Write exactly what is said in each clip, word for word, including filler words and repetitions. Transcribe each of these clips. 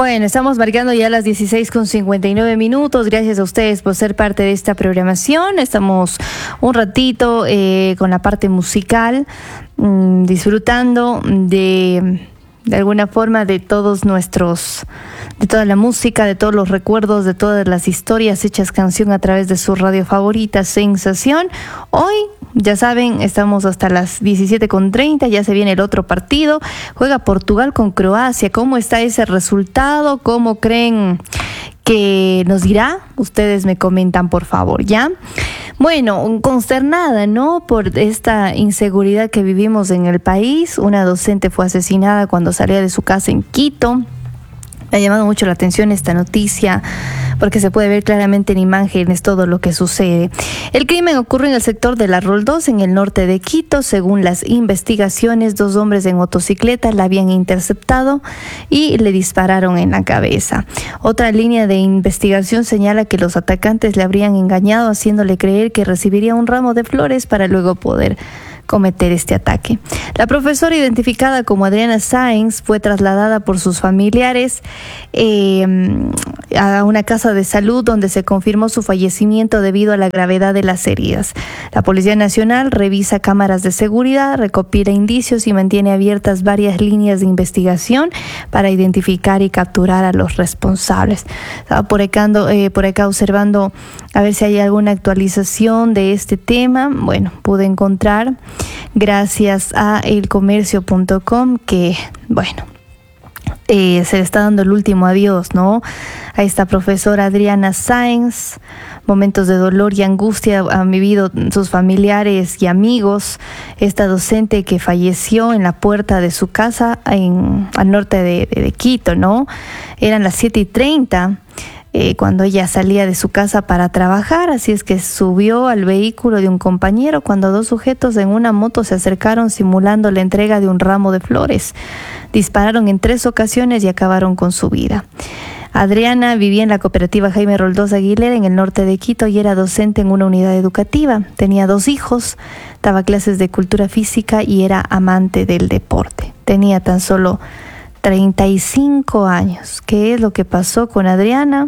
Bueno, estamos marcando ya las dieciséis con cincuenta y nueve minutos. Gracias a ustedes por ser parte de esta programación. Estamos un ratito eh, con la parte musical, mmm, disfrutando de, de alguna forma de todos nuestros, de toda la música, de todos los recuerdos, de todas las historias hechas canción a través de su radio favorita, Sensación. Hoy, ya saben, estamos hasta las diecisiete con treinta, ya se viene el otro partido. Juega Portugal con Croacia. ¿Cómo está ese resultado? ¿Cómo creen que nos dirá? Ustedes me comentan, por favor, ¿ya? Bueno, consternada, ¿no? Por esta inseguridad que vivimos en el país. Una docente fue asesinada cuando salía de su casa en Quito. Me ha llamado mucho la atención esta noticia porque se puede ver claramente en imágenes todo lo que sucede. El crimen ocurre en el sector de la Roldós, en el norte de Quito. Según las investigaciones, dos hombres en motocicleta la habían interceptado y le dispararon en la cabeza. Otra línea de investigación señala que los atacantes le habrían engañado haciéndole creer que recibiría un ramo de flores para luego poder cometer este ataque. La profesora, identificada como Adriana Sáenz, fue trasladada por sus familiares eh, a una casa de salud donde se confirmó su fallecimiento debido a la gravedad de las heridas. La Policía Nacional revisa cámaras de seguridad, recopila indicios y mantiene abiertas varias líneas de investigación para identificar y capturar a los responsables. Estaba por acá, eh, por acá observando a ver si hay alguna actualización de este tema. Bueno, pude encontrar gracias a el comercio punto com que, bueno, eh, se le está dando el último adiós, ¿no? A esta profesora Adriana Sáenz. Momentos de dolor y angustia han vivido sus familiares y amigos. Esta docente que falleció en la puerta de su casa en, al norte de, de, de Quito, ¿no? Eran las siete y treinta. Eh, cuando ella salía de su casa para trabajar, así es que subió al vehículo de un compañero cuando dos sujetos en una moto se acercaron simulando la entrega de un ramo de flores. Dispararon en tres ocasiones y acabaron con su vida. Adriana vivía en la cooperativa Jaime Roldós Aguilera en el norte de Quito y era docente en una unidad educativa. Tenía dos hijos, daba clases de cultura física y era amante del deporte. Tenía tan solo treinta y cinco años. ¿Qué es lo que pasó con Adriana?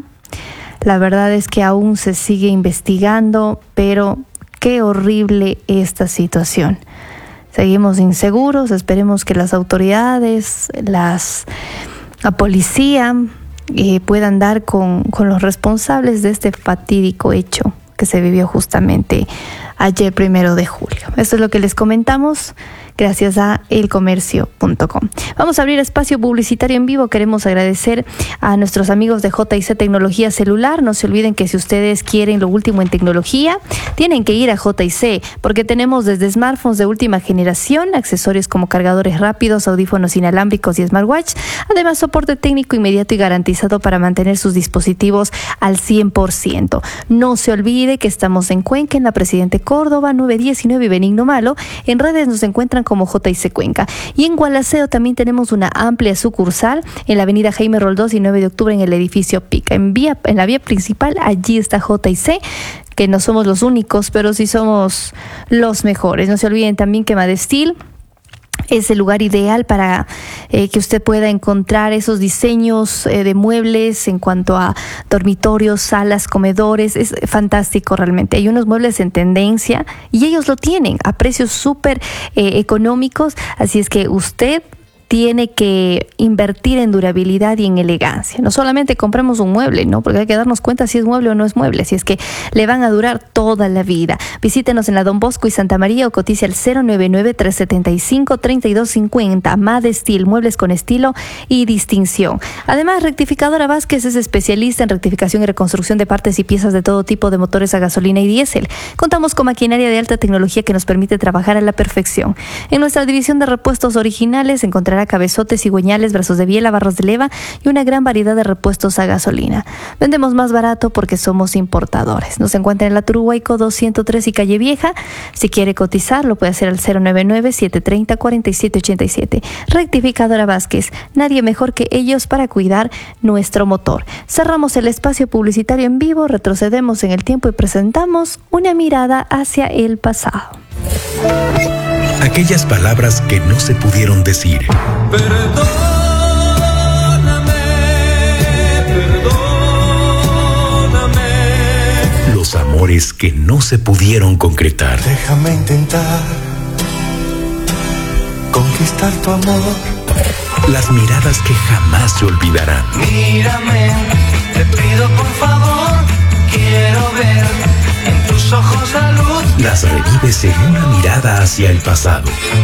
La verdad es que aún se sigue investigando, pero qué horrible esta situación. Seguimos inseguros, esperemos que las autoridades, las, la policía eh, puedan dar con, con los responsables de este fatídico hecho que se vivió justamente ayer, primero de julio. Esto es lo que les comentamos. Gracias a el comercio punto com. Vamos a abrir espacio publicitario en vivo. Queremos agradecer a nuestros amigos de J y C Tecnología Celular. No se olviden que si ustedes quieren lo último en tecnología, tienen que ir a J y C, porque tenemos desde smartphones de última generación, accesorios como cargadores rápidos, audífonos inalámbricos y smartwatch, además soporte técnico inmediato y garantizado para mantener sus dispositivos al cien por ciento. No se olvide que estamos en Cuenca, en la Presidente Córdoba, nueve diecinueve y Benigno Malo. En redes nos encuentran como J y C Cuenca. Y en Gualaceo también tenemos una amplia sucursal en la avenida Jaime Roldós y nueve de octubre en el edificio Pica. En, vía, en la vía principal, allí está J y C, que no somos los únicos, pero sí somos los mejores. No se olviden también que Madestil es el lugar ideal para eh, que usted pueda encontrar esos diseños eh, de muebles en cuanto a dormitorios, salas, comedores. Es fantástico realmente. Hay unos muebles en tendencia y ellos lo tienen a precios súper eh, económicos. Así es que usted tiene que invertir en durabilidad y en elegancia. No solamente compremos un mueble, ¿no? Porque hay que darnos cuenta si es mueble o no es mueble. Así es que le van a durar toda la vida. Visítenos en la Don Bosco y Santa María o cotice al cero nueve nueve, tres siete cinco, tres dos cinco cero. Madestil, muebles con estilo y distinción. Además, Rectificadora Vázquez es especialista en rectificación y reconstrucción de partes y piezas de todo tipo de motores a gasolina y diésel. Contamos con maquinaria de alta tecnología que nos permite trabajar a la perfección. En nuestra división de repuestos originales encontrará cabezotes, cigüeñales, brazos de biela, barras de leva y una gran variedad de repuestos a gasolina. Vendemos más barato porque somos importadores. Nos encuentra en la Turuhuayco doscientos tres y Calle Vieja. Si quiere cotizar, lo puede hacer al cero nueve nueve, siete tres cero, cuatro siete ocho siete. Rectificadora Vázquez, nadie mejor que ellos para cuidar nuestro motor. Cerramos el espacio publicitario en vivo, retrocedemos en el tiempo y presentamos una mirada hacia el pasado. Aquellas palabras que no se pudieron decir. Perdóname. amores que no se pudieron concretar. Déjame intentar conquistar tu amor. Las miradas que jamás se olvidarán. Mírame, te pido por favor, quiero ver en tus ojos la luz. Las revives en una mirada hacia el pasado.